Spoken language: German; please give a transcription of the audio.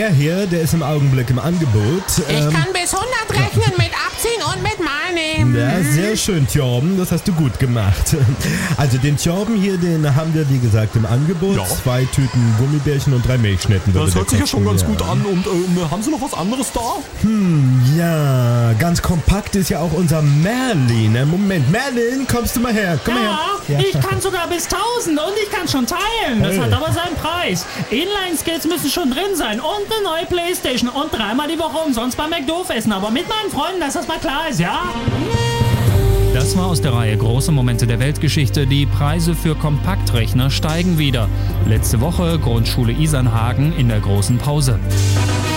der hier, der ist im Augenblick im Angebot. Ich kann bis 100 rechnen mit Abziehen und mit Mal nehmen. Ja, sehr schön, Thjorben, das hast du gut gemacht. Also den Thjorben hier, den haben wir wie gesagt im Angebot. Ja. 2 Tüten Gummibärchen und 3 Milchschnitten. Das hört sich ja schon ganz gut an. Und haben Sie noch was anderes da? Ja, ganz kompakt ist ja auch unser Merlin. Moment, Merlin, kommst du mal her? Komm mal her. Ich kann sogar bis 1000 und ich kann schon teilen. Das Hey. hat aber seinen Preis. Inline-Skills müssen schon drin sein und eine neue Playstation und 3-mal die Woche umsonst beim McDoof essen. Aber mit meinen Freunden, dass das mal klar ist, ja? Das war aus der Reihe Große Momente der Weltgeschichte. Die Preise für Kompaktrechner steigen wieder. Letzte Woche Grundschule Isernhagen in der großen Pause.